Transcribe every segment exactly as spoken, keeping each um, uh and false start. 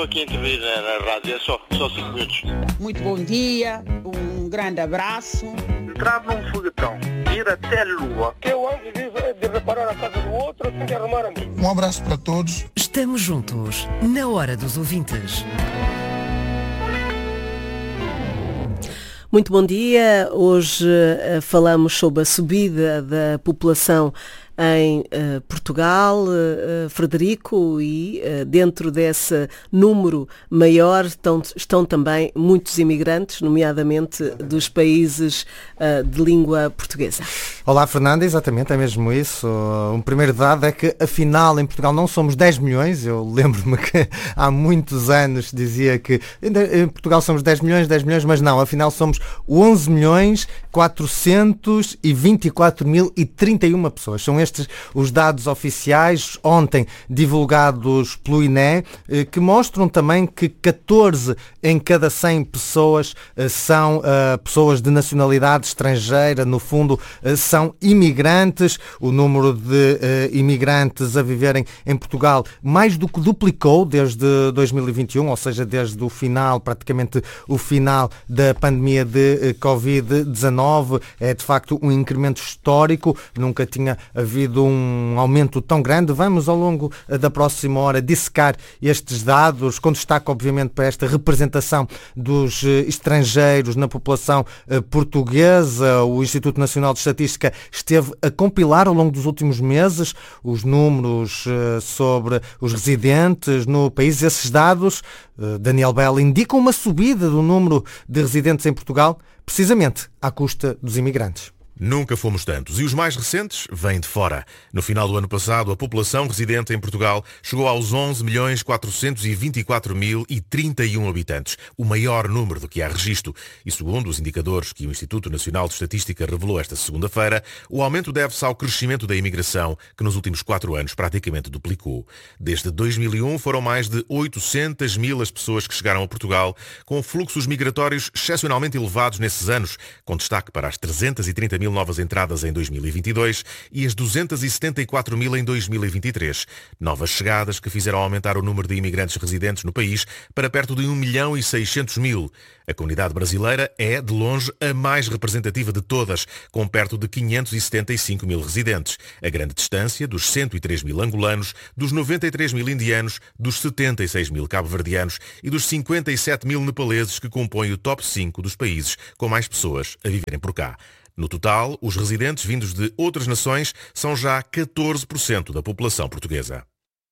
Aqui a intervir na, na rádio, é só, só cinco minutos. Muito bom dia, um grande abraço. Entrar num foguetão, ir até a Lua. Eu antes de, de reparar a casa do outro, eu tenho que arrumar a mim. Um abraço para todos. Estamos juntos, na hora dos ouvintes. Muito bom dia. Hoje uh, falamos sobre a subida da população em uh, Portugal, uh, Frederico, e uh, dentro desse número maior estão, estão também muitos imigrantes, nomeadamente dos países uh, de língua portuguesa. Olá, Fernanda, exatamente, é mesmo isso. Um primeiro dado é que, afinal, em Portugal não somos dez milhões. Eu lembro-me que há muitos anos dizia que em Portugal somos dez milhões, dez milhões, mas não, afinal somos onze milhões quatrocentos e vinte e quatro mil e trinta e uma pessoas. São estes os dados oficiais, ontem divulgados pelo I N E, que mostram também que catorze em cada cem pessoas são uh, pessoas de nacionalidade estrangeira, no fundo uh, são imigrantes. O número de uh, imigrantes a viverem em Portugal mais do que duplicou desde dois mil e vinte e um, ou seja, desde o final, praticamente o final da pandemia de uh, covid dezanove. É de facto um incremento histórico, nunca tinha havido um aumento tão grande. Vamos ao longo da próxima hora dissecar estes dados, com destaque obviamente para esta representação dos estrangeiros na população portuguesa. O Instituto Nacional de Estatística esteve a compilar ao longo dos últimos meses os números sobre os residentes no país. Esses dados, Daniel Bell, indicam uma subida do número de residentes em Portugal, precisamente à custa dos imigrantes. Nunca fomos tantos, e os mais recentes vêm de fora. No final do ano passado, a população residente em Portugal chegou aos onze milhões quatrocentos e vinte e quatro mil e trinta e um habitantes, o maior número do que há registro. E segundo os indicadores que o Instituto Nacional de Estatística revelou esta segunda-feira, o aumento deve-se ao crescimento da imigração, que nos últimos quatro anos praticamente duplicou. Desde dois mil e um foram mais de oitocentas mil as pessoas que chegaram a Portugal, com fluxos migratórios excepcionalmente elevados nesses anos, com destaque para as trezentas e trinta mil novas entradas em dois mil e vinte e dois e as duzentas e setenta e quatro mil em dois mil e vinte e três. Novas chegadas que fizeram aumentar o número de imigrantes residentes no país para perto de um milhão e seiscentos mil. A comunidade brasileira é, de longe, a mais representativa de todas, com perto de quinhentos e setenta e cinco mil residentes. A grande distância dos cento e três mil angolanos, dos noventa e três mil indianos, dos setenta e seis mil cabo-verdianos e dos cinquenta e sete mil nepaleses que compõem o top cinco dos países com mais pessoas a viverem por cá. No total, os residentes vindos de outras nações são já catorze por cento da população portuguesa.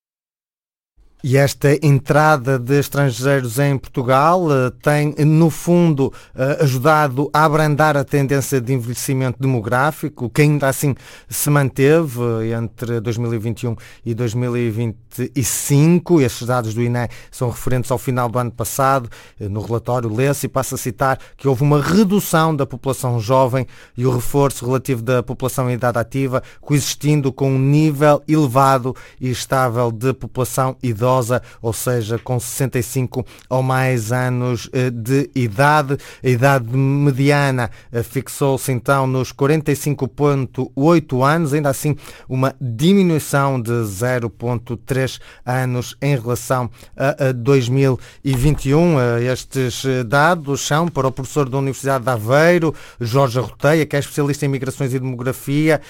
E esta entrada de estrangeiros em Portugal uh, tem, no fundo, uh, ajudado a abrandar a tendência de envelhecimento demográfico, que ainda assim se manteve uh, entre dois mil e vinte e um e dois mil e vinte e cinco. Estes dados do I N E são referentes ao final do ano passado. Uh, no relatório lê-se e passa a citar que houve uma redução da população jovem e o reforço relativo da população em idade ativa, coexistindo com um nível elevado e estável de população idosa, ou seja, com sessenta e cinco ou mais anos de idade. A idade mediana fixou-se então nos quarenta e cinco vírgula oito anos, ainda assim uma diminuição de zero vírgula três anos em relação a dois mil e vinte e um. Estes dados são, para o professor da Universidade de Aveiro, Jorge Arroteia, que é especialista em migrações e demografia,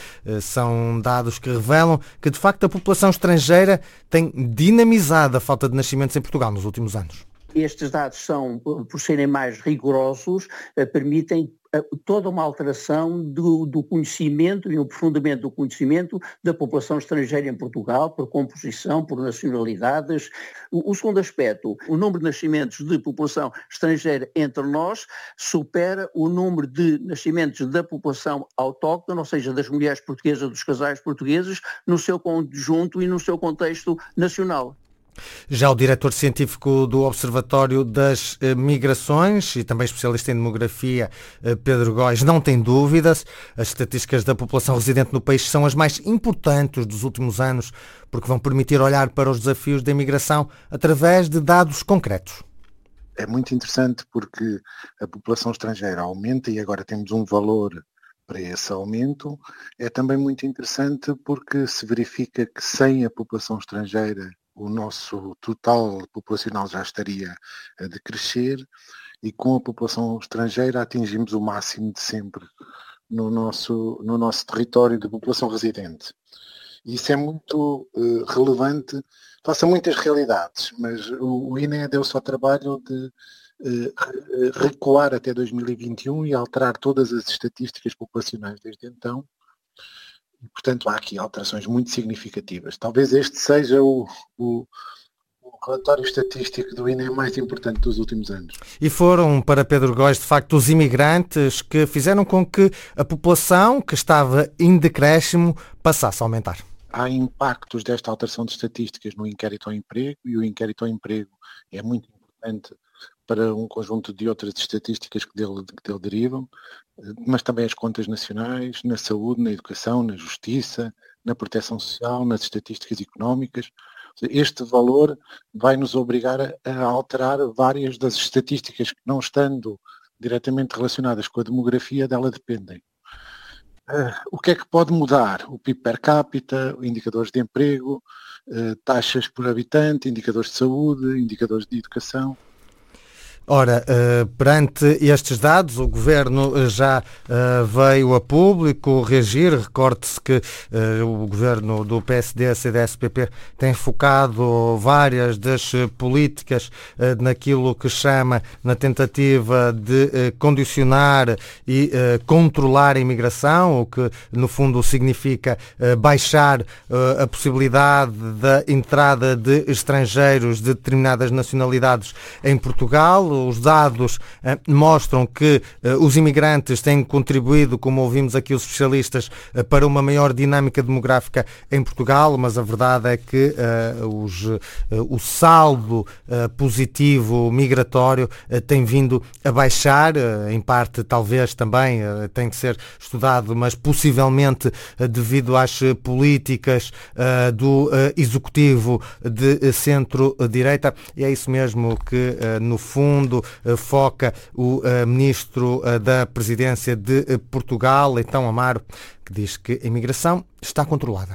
são dados que revelam que, de facto, a população estrangeira tem dinamizado a falta de nascimentos em Portugal nos últimos anos. Estes dados são, por serem mais rigorosos, permitem toda uma alteração do, do conhecimento e um aprofundamento do conhecimento da população estrangeira em Portugal, por composição, por nacionalidades. O, o segundo aspecto, o número de nascimentos de população estrangeira entre nós supera o número de nascimentos da população autóctone, ou seja, das mulheres portuguesas, dos casais portugueses, no seu conjunto e no seu contexto nacional. Já o diretor científico do Observatório das Migrações e também especialista em demografia, Pedro Góis, não tem dúvidas. As estatísticas da população residente no país são as mais importantes dos últimos anos, porque vão permitir olhar para os desafios da imigração através de dados concretos. É muito interessante porque a população estrangeira aumenta e agora temos um valor para esse aumento. É também muito interessante porque se verifica que sem a população estrangeira o nosso total populacional já estaria a decrescer e com a população estrangeira atingimos o máximo de sempre no nosso, no nosso território de população residente. Isso é muito uh, relevante face a muitas realidades, mas o, o I N E deu-se ao trabalho de uh, recuar até dois mil e vinte e um e alterar todas as estatísticas populacionais desde então. E, portanto, há aqui alterações muito significativas. Talvez este seja o, o, o relatório estatístico do I N E mais importante dos últimos anos. E foram, para Pedro Góis, de facto, os imigrantes que fizeram com que a população, que estava em decréscimo, passasse a aumentar. Há impactos desta alteração de estatísticas no inquérito ao emprego, e o inquérito ao emprego é muito importante para um conjunto de outras estatísticas que dele, que dele derivam, mas também as contas nacionais, na saúde, na educação, na justiça, na proteção social, nas estatísticas económicas. Este valor vai nos obrigar a, a alterar várias das estatísticas que, não estando diretamente relacionadas com a demografia, dela dependem. Uh, o que é que pode mudar? O P I B per capita, indicadores de emprego, uh, taxas por habitante, indicadores de saúde, indicadores de educação. Ora, uh, perante estes dados, o Governo já uh, veio a público reagir. Recorde-se que uh, o Governo do P S D, C D S, P P tem focado várias das uh, políticas uh, naquilo que chama, na tentativa de uh, condicionar e uh, controlar a imigração, o que no fundo significa uh, baixar uh, a possibilidade da entrada de estrangeiros de determinadas nacionalidades em Portugal. Os dados eh, mostram que eh, os imigrantes têm contribuído, como ouvimos aqui os especialistas, eh, para uma maior dinâmica demográfica em Portugal, mas a verdade é que eh, os, eh, o saldo eh, positivo migratório eh, tem vindo a baixar, eh, em parte talvez também eh, tem que ser estudado, mas possivelmente eh, devido às eh, políticas eh, do eh, Executivo de eh, centro-direita, e é isso mesmo que, eh, no fundo, foca o uh, Ministro uh, da Presidência de uh, Portugal, Leitão Amaro, que diz que a imigração está controlada.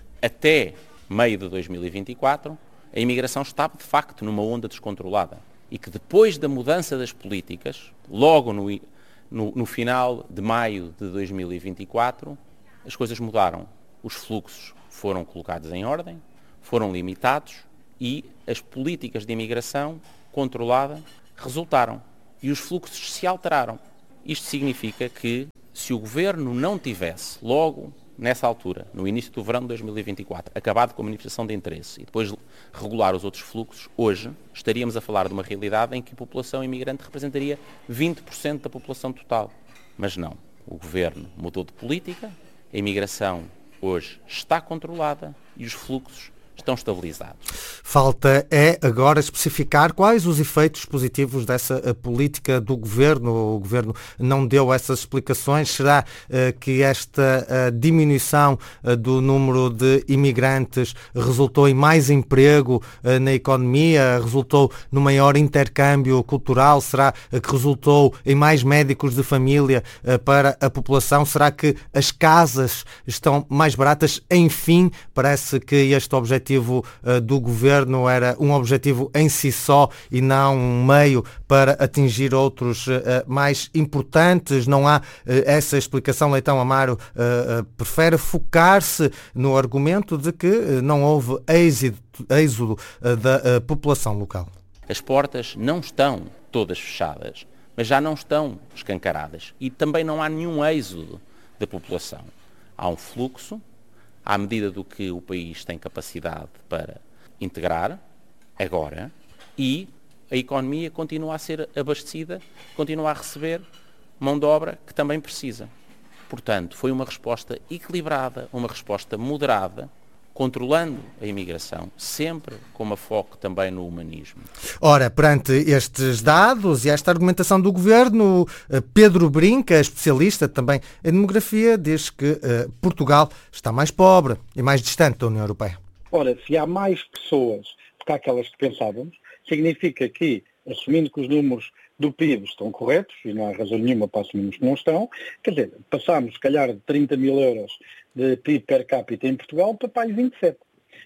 Até meio de dois mil e vinte e quatro, a imigração estava de facto numa onda descontrolada e que depois da mudança das políticas, logo no, no, no final de maio de dois mil e vinte e quatro, as coisas mudaram. Os fluxos foram colocados em ordem, foram limitados e as políticas de imigração controlada resultaram e os fluxos se alteraram. Isto significa que se o Governo não tivesse, logo nessa altura, no início do verão de dois mil e vinte e quatro, acabado com a manifestação de interesse e depois regular os outros fluxos, hoje estaríamos a falar de uma realidade em que a população imigrante representaria vinte por cento da população total. Mas não. O Governo mudou de política, a imigração hoje está controlada e os fluxos estão estabilizados. Falta é agora especificar quais os efeitos positivos dessa política do Governo. O Governo não deu essas explicações. Será uh, que esta uh, diminuição uh, do número de imigrantes resultou em mais emprego uh, na economia? Resultou no maior intercâmbio cultural? Será uh, que resultou em mais médicos de família uh, para a população? Será que as casas estão mais baratas? Enfim, parece que este objetivo uh, do Governo era um objetivo em si só e não um meio para atingir outros uh, mais importantes. Não há uh, essa explicação. Leitão Amaro uh, uh, prefere focar-se no argumento de que uh, não houve êxito, êxodo uh, da uh, população local. As portas não estão todas fechadas, mas já não estão escancaradas e também não há nenhum êxodo da população. Há um fluxo à medida do que o país tem capacidade para integrar, agora, e a economia continua a ser abastecida, continua a receber mão de obra que também precisa. Portanto, foi uma resposta equilibrada, uma resposta moderada, controlando a imigração, sempre com uma foco também no humanismo. Ora, perante estes dados e esta argumentação do Governo, Pedro Brinca, especialista também em demografia, diz que uh, Portugal está mais pobre e mais distante da União Europeia. Ora, se há mais pessoas do que aquelas que pensávamos, significa que, assumindo que os números do P I B estão corretos, e não há razão nenhuma para assumirmos que não estão, quer dizer, passámos, se calhar, de trinta mil euros de P I B per capita em Portugal para mais vinte e sete.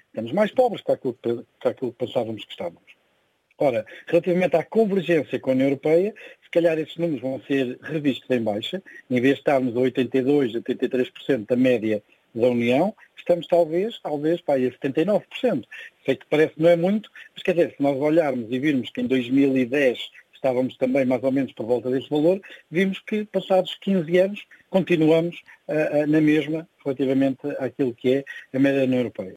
Estamos mais pobres que aquilo que, que aquilo que pensávamos que estávamos. Ora, relativamente à convergência com a União Europeia, se calhar esses números vão ser revistos em baixa. Em vez de estarmos a oitenta e dois por cento, oitenta e três por cento da média da União, estamos talvez, talvez para aí a setenta e nove por cento. Sei que parece que não é muito, mas quer dizer, se nós olharmos e virmos que em dois mil e dez estávamos também mais ou menos por volta desse valor, vimos que passados quinze anos continuamos uh, uh, na mesma relativamente àquilo que é a média da União Europeia.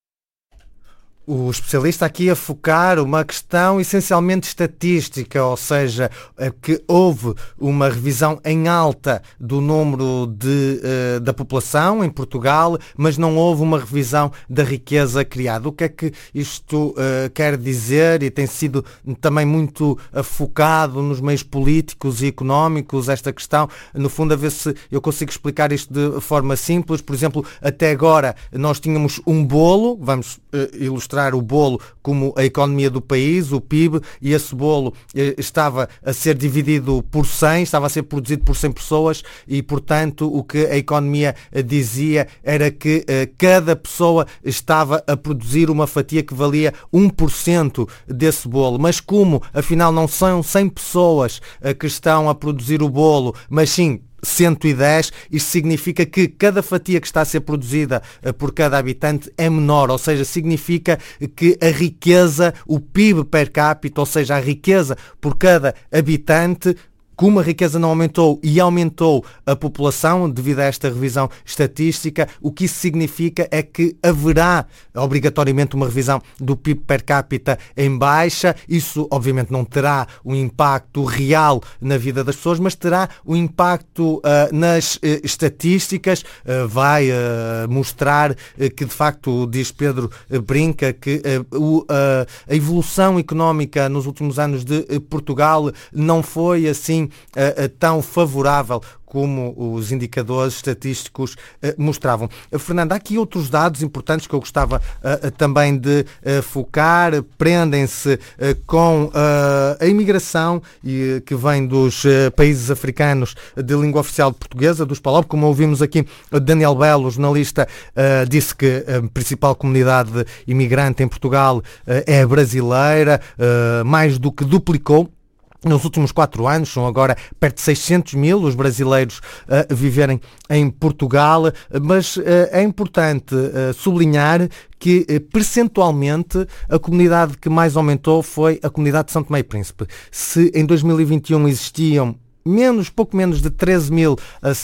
O especialista aqui a focar uma questão essencialmente estatística, ou seja, que houve uma revisão em alta do número de, uh, da população em Portugal, mas não houve uma revisão da riqueza criada. O que é que isto uh, quer dizer? E tem sido também muito uh, focado nos meios políticos e económicos esta questão. No fundo, a ver se eu consigo explicar isto de forma simples. Por exemplo, até agora nós tínhamos um bolo, vamos uh, ilustrar o bolo como a economia do país, o P I B, e esse bolo eh, estava a ser dividido por cem, estava a ser produzido por cem pessoas e, portanto, o que a economia eh, dizia era que eh, cada pessoa estava a produzir uma fatia que valia um por cento desse bolo. Mas como, afinal, não são cem pessoas eh, que estão a produzir o bolo, mas sim cento e dez, isto significa que cada fatia que está a ser produzida por cada habitante é menor, ou seja, significa que a riqueza, o P I B per capita, ou seja, a riqueza por cada habitante, como a riqueza não aumentou e aumentou a população devido a esta revisão estatística, o que isso significa é que haverá obrigatoriamente uma revisão do P I B per capita em baixa. Isso obviamente não terá um impacto real na vida das pessoas, mas terá um impacto uh, nas uh, estatísticas, uh, vai uh, mostrar uh, que de facto, diz Pedro uh, Brinca, que uh, uh, a evolução económica nos últimos anos de uh, Portugal não foi assim Uh, uh, tão favorável como os indicadores estatísticos uh, mostravam. Uh, Fernando, há aqui outros dados importantes que eu gostava uh, uh, também de uh, focar, prendem-se uh, com uh, a imigração e, uh, que vem dos uh, países africanos de língua oficial portuguesa, dos PALOP. Como ouvimos aqui, Daniel Belo, jornalista, uh, disse que a principal comunidade imigrante em Portugal uh, é a brasileira, uh, mais do que duplicou nos últimos quatro anos. São agora perto de seiscentos mil os brasileiros a uh, viverem em Portugal, mas uh, é importante uh, sublinhar que uh, percentualmente a comunidade que mais aumentou foi a comunidade de São Tomé e Príncipe. Se em dois mil e vinte e um existiam menos, pouco menos de treze mil uh,